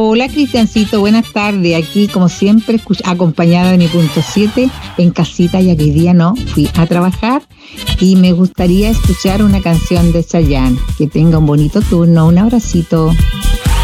Hola Cristiancito, buenas tardes. Aquí como siempre acompañada de mi punto 7 en casita, ya que hoy día no fui a trabajar y me gustaría escuchar una canción de Chayanne. Que tenga un bonito turno, un abracito.